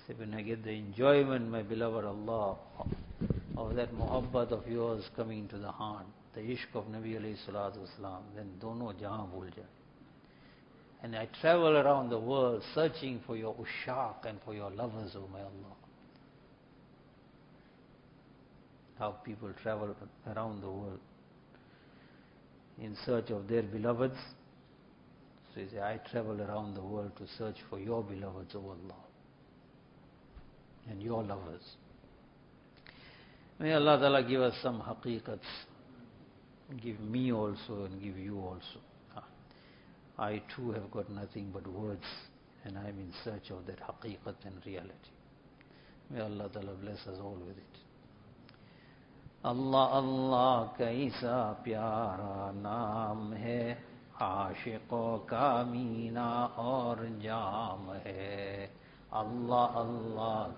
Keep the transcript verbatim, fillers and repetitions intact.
Say, when I get the enjoyment, my beloved Allah, of that muhabbat of yours coming to the heart, the ishq of Nabi alayhi salatu wasalam, then dono jahan bhul jaye. And I travel around the world searching for your ushaq and for your lovers, O my Allah. How people travel around the world in search of their beloveds. So you say, I travel around the world to search for your beloveds, O Allah, and your lovers. May Allah Ta'ala give us some haqiqats. Give me also and give you also. I too have got nothing but words, and I am in search of that haqiqat and reality. May Allah Ta'ala bless us all with it. Allah Allah kaisa pyara naam hai, आशिकों का मीना और जाम है. Allah Allah